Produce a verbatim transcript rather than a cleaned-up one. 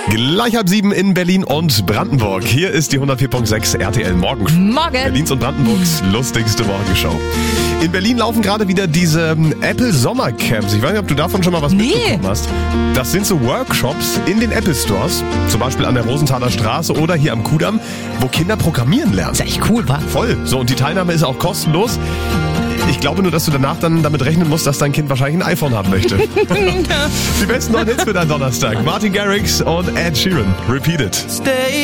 Gleich halb sieben in Berlin und Brandenburg. Hier ist die hundertvier Komma sechs R T L Morgenshow. Morgen. Berlins und Brandenburgs lustigste Morgenshow. In Berlin laufen gerade wieder diese Apple Sommercamps. Ich weiß nicht, ob du davon schon mal was Nee. mitbekommen hast. Das sind so Workshops in den Apple Stores, zum Beispiel an der Rosenthaler Straße oder hier am Kudamm, wo Kinder programmieren lernen. Ist ja echt cool, wa? Voll. So, und die Teilnahme ist auch kostenlos. Ich glaube nur, dass du danach dann damit rechnen musst, dass dein Kind wahrscheinlich ein iPhone haben möchte. Die besten neuen Hits für deinen Donnerstag. Martin Garrix und Ed Sheeran. Repeat it. Stay